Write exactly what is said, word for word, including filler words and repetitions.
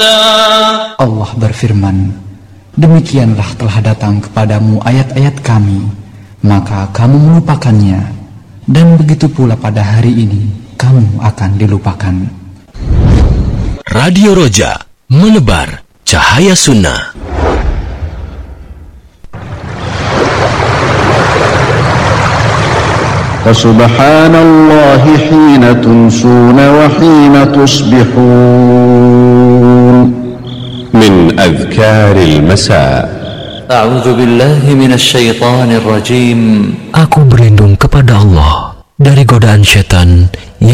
Allah berfirman, demikianlah telah datang kepadamu ayat-ayat kami, maka kamu melupakannya, dan begitu pula pada hari ini kamu akan dilupakan. Radio Roja, menebar cahaya sunnah. Fasubhanallahi hina tumsuna wa hina tusbihun. Min adhkaril masa. A'udzu billahi minasy syaithanir rajim. Aku berlindung kepada Allah dari godaan syaitan